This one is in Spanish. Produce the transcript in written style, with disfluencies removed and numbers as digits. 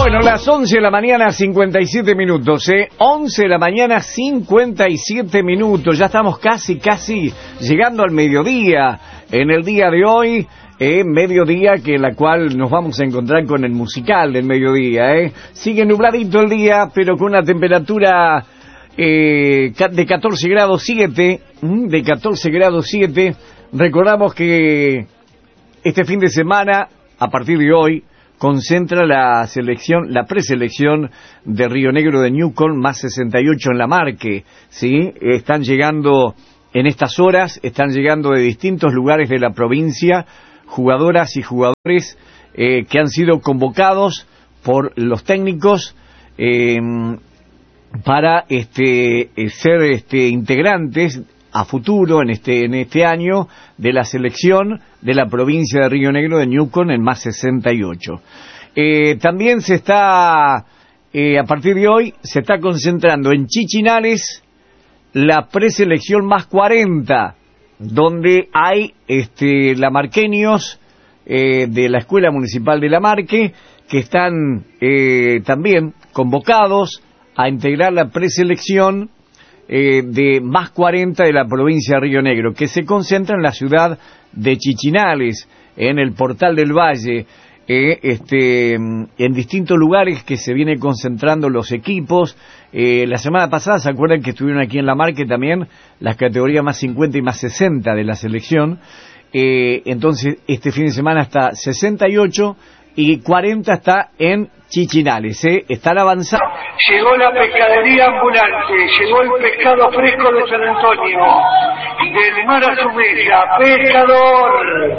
Bueno, las 11 de la mañana, 57 minutos, 11 de la mañana, 57 minutos. Ya estamos casi llegando al mediodía. En el día de hoy, mediodía que en la cual nos vamos a encontrar con el musical del mediodía, Sigue nubladito el día, pero con una temperatura de 14 grados 7, de 14 grados 7. Recordamos que este fin de semana, a partir de hoy, concentra la preselección de Río Negro de Newcomb, más 68 en la Marque, ¿sí? Están llegando en estas horas, están llegando de distintos lugares de la provincia, jugadoras y jugadores que han sido convocados por los técnicos para ser integrantes a futuro en este año de la selección de la provincia de Río Negro de Newcomb en más 68. También se está, a partir de hoy, se está concentrando en Chichinales la preselección más 40, donde hay lamarqueños de la Escuela Municipal de La Marque que están también convocados a integrar la preselección de más 40 de la provincia de Río Negro, que se concentra en la ciudad de Chichinales, en el Portal del Valle, en distintos lugares que se vienen concentrando los equipos. La semana pasada, ¿se acuerdan que estuvieron aquí en La Marque también las categorías más 50 y más 60 de la selección? Entonces, este fin de semana está 68 y 40 está en Chichinales, están avanzando. Llegó la pescadería ambulante, llegó el pescado fresco de San Antonio, del mar a su mesa, pescador.